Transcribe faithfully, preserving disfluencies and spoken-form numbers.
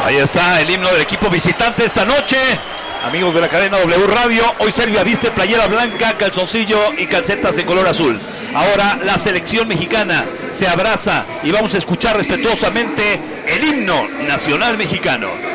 Ahí está el himno del equipo visitante esta noche. Amigos de la cadena W Radio, hoy Serbia viste playera blanca, calzoncillo y calcetas de color azul. Ahora la selección mexicana se abraza y vamos a escuchar respetuosamente el himno nacional mexicano.